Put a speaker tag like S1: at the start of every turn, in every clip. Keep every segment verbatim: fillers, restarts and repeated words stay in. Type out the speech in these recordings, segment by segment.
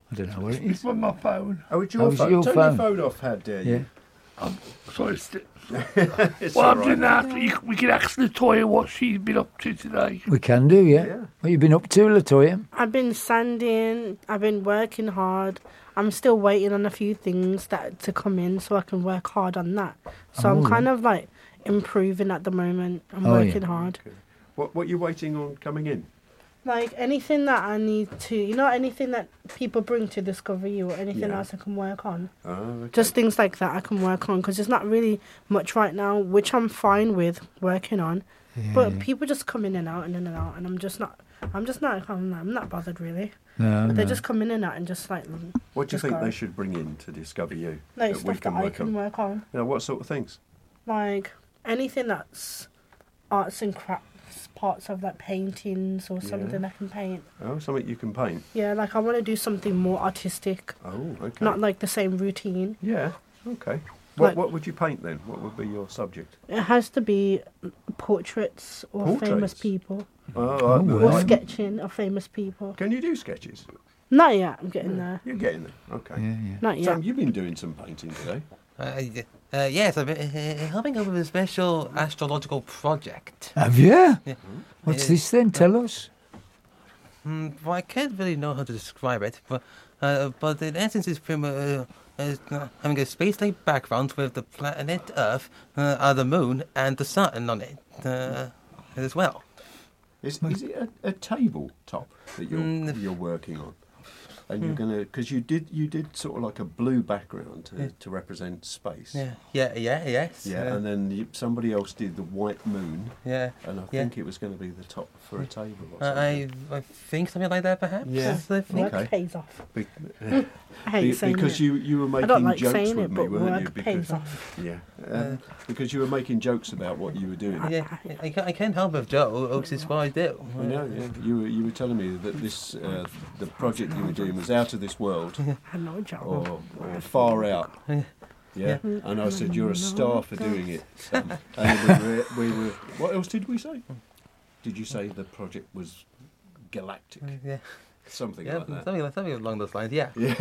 S1: I don't know what it
S2: It's
S1: is.
S2: on my phone.
S3: Oh, it's your
S1: Oh, it's
S3: phone.
S1: your
S3: Turn
S1: phone.
S3: your phone off, how dare you?
S1: Yeah.
S2: I'm sorry. St-
S3: It's
S2: well,
S3: all
S2: I'm
S3: right.
S2: doing that. You, we can ask Latoya what she's been up to today.
S1: We can do, yeah.
S3: Yeah.
S1: What you been up to, Latoya?
S4: I've been sanding. I've been working hard. I'm still waiting on a few things that to come in so I can work hard on that. So
S1: Oh,
S4: I'm
S1: yeah.
S4: kind of like improving at the moment. I'm
S1: Oh, yeah.
S4: working hard.
S3: Okay. What What you waiting on coming in?
S4: Like anything that I need to, you know, anything that people bring to Discover You or anything
S3: Yeah.
S4: else I can work on.
S3: Oh, okay.
S4: Just things like that I can work on because there's not really much right now, which I'm fine with working on.
S1: Yeah,
S4: But
S1: yeah.
S4: people just come in and out and in and out, and I'm just not. I'm just not. I'm not, I'm not bothered really.
S1: No,
S4: They
S1: no.
S4: just come in and out and just like
S3: What do you
S4: just
S3: think
S4: go.
S3: they should bring in to Discover You?
S4: like
S3: that we
S4: stuff
S3: can
S4: that I
S3: work
S4: can
S3: on?
S4: work on.
S3: You know, what sort of things?
S4: Like anything that's arts and crafts, parts of like paintings or
S3: Yeah.
S4: something I can paint.
S3: Oh, something you can paint.
S4: Yeah, like I want to do something more artistic,
S3: Oh, okay.
S4: not like the same routine.
S3: Yeah, okay. What
S4: Like-
S3: What would you paint then? What would be your subject?
S4: It has to be portraits or
S3: Portraits?
S4: famous people,
S3: Oh,
S1: Oh,
S3: I-
S1: well.
S4: or
S3: I-
S4: sketching of famous people.
S3: Can you do sketches?
S4: Not yet. I'm getting there.
S3: You're getting there. Okay.
S1: Yeah, yeah.
S4: Not yet.
S3: Sam, you've been doing some painting today.
S5: Uh, y- uh, yes, I've been uh, helping out with a special astrological project.
S1: Have you?
S5: Yeah.
S1: What's
S5: Uh,
S1: this then? Tell us.
S5: Mm, well, I can't really know how to describe it, but uh, but in essence, it's pretty much, uh, it's, uh, having a space-like background with the planet Earth, uh, uh, the Moon, and the Sun on it uh, as well.
S3: Is Is it a, a tabletop that you're
S5: Mm.
S3: you're working on? And you're
S5: Mm.
S3: gonna because you did you did sort of like a blue background to,
S5: Yeah.
S3: to represent space.
S5: Yeah, yeah, yeah, yes.
S3: Yeah,
S5: uh,
S3: and then you, somebody else did the white moon,
S5: yeah.
S3: and I
S5: Yeah.
S3: think it was going to be the top for a table or
S5: Uh,
S3: something.
S5: I I think something like that, perhaps.
S3: Yeah.
S5: is the thing.
S4: Work
S3: Okay.
S4: pays off.
S3: Be-
S4: I hate
S3: be-
S4: saying
S3: because
S4: it.
S3: you, you were
S4: I
S3: making
S4: don't like
S3: jokes
S4: saying
S3: with
S4: it,
S3: me,
S4: but
S3: weren't you?
S4: work
S3: Because,
S4: pays off.
S3: yeah, uh,
S5: Uh,
S3: because you were making jokes about what you were doing.
S5: Yeah, I can't, I can't help it, Joe. Oaks is what I do.
S3: I know, yeah. You were you were telling me that this uh, the project you were doing was out of this world,
S4: I know, Joe.
S3: or, or far out.
S5: Yeah.
S3: Yeah, and I said you're a star for doing it. Sam. And we were, we were. What else did we say? Did you say the project was galactic?
S5: Yeah,
S3: Something
S5: yeah,
S3: like that.
S5: something, like- something along those lines. Yeah.
S3: Yeah.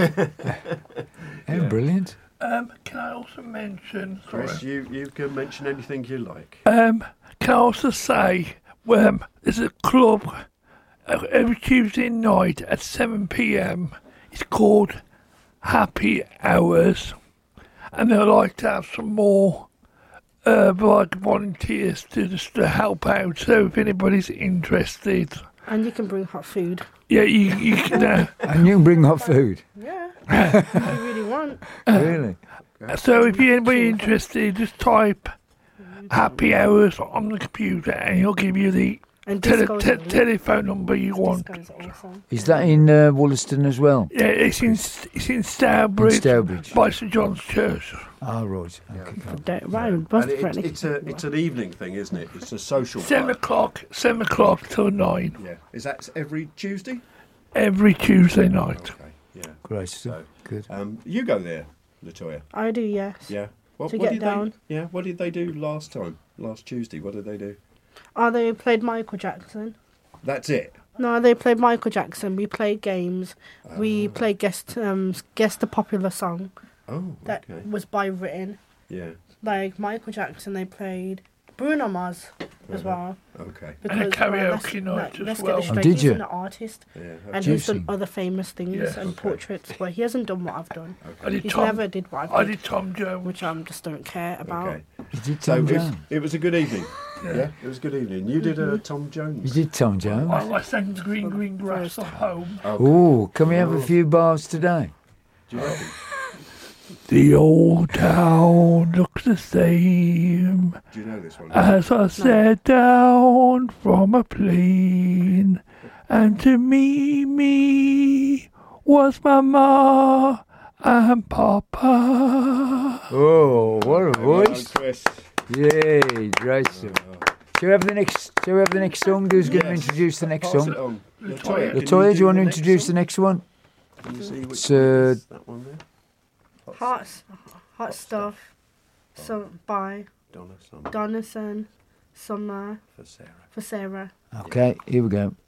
S1: Oh,
S3: Yeah.
S1: brilliant.
S2: Um, can I also mention? Sorry.
S3: Chris, you, you can mention anything you like.
S2: Um, can I also say, um, there's a club uh, every Tuesday night at seven p.m. It's called Happy Hours, and they'd like to have some more uh, like volunteers to just to help out. So if anybody's interested,
S4: And you can bring hot food.
S2: yeah, you you can. Uh,
S1: And you can bring hot food.
S4: Yeah. if you really want.
S1: Really?
S2: so if you're anybody interested, just type Happy Hours on the computer, and he'll give you the
S4: And
S2: tele-
S4: disco's
S2: te-
S4: really-
S2: telephone number you want.
S4: Disco's awesome.
S1: Is that in uh, Wollaston as well?
S2: Yeah, it's in it's in Stourbridge,
S1: In Stourbridge.
S2: by St John's Church.
S1: Ah, right. Okay.
S4: Don't- Right, bus
S3: And it,
S4: friendly.
S3: it's a it's an evening thing, isn't it? It's a social.
S2: Seven
S3: club.
S2: o'clock, seven o'clock till nine
S3: Yeah. Is that every Tuesday?
S2: every Tuesday night.
S3: Okay. Yeah.
S1: Great
S3: So,
S1: stuff. Good.
S3: um, you go there, Latoya.
S4: I do, yes.
S3: Yeah. What,
S4: To
S3: what
S4: get
S3: did
S4: down.
S3: they? Yeah. What did they do last time? Last Tuesday. What did they do?
S4: Oh, they played Michael Jackson.
S3: That's it.
S4: No, they played Michael Jackson. We played games.
S3: Ah.
S4: We played guest um guest a popular song
S3: Oh.
S4: that
S3: Okay.
S4: was by written.
S3: Yeah.
S4: Like Michael Jackson, they played Bruno Mars as
S3: Uh-huh.
S4: well.
S3: Okay.
S2: And a
S4: well,
S2: karaoke
S4: let's-
S2: night
S4: like,
S2: as
S4: let's
S2: well.
S4: Get it
S1: Oh,
S4: straight.
S1: did
S4: He's
S1: you?
S4: an artist,
S3: Yeah.
S4: and
S1: Do you
S4: he's done
S1: sing?
S4: other famous things
S2: Yeah.
S4: and
S3: Okay.
S4: portraits, but he hasn't done what I've done.
S2: I did
S4: He's
S2: Tom.
S4: never did what
S2: I
S4: I've done,
S2: did Tom Jones.
S4: which I just don't care about.
S3: Okay.
S1: You did
S3: So
S1: Tom
S3: it was,
S1: Jones.
S3: it was a good evening. Yeah. It was a good evening. You did a Tom
S1: You
S3: Jones.
S1: did Tom Jones.
S2: I, I sang Green Green Grass of Home.
S3: Okay.
S1: Oh, can we have a few bars today?
S3: Do you reckon?
S2: The old town looks the same
S3: Do you know this one?
S2: as I sat down from a plane, and to me, me was Mama and Papa.
S1: Oh, what a
S3: Well done,
S1: voice.
S3: Chris.
S1: Yay, great stuff. Shall we have the next, shall we have the next song? Who's going to
S3: Yes.
S1: introduce the next
S3: Pass it
S1: song?
S3: on.
S2: Latoya.
S3: can
S1: Latoya, do you want to
S3: next
S1: introduce the
S3: song?
S1: next one?
S3: Can you see which
S1: It's,
S3: one
S1: uh,
S3: is that one there?
S4: Hot, s- hot stuff. Some by
S3: Donna Summer
S4: Donaldson, Summer
S3: for Sarah.
S4: for Sarah.
S1: Okay, here we go.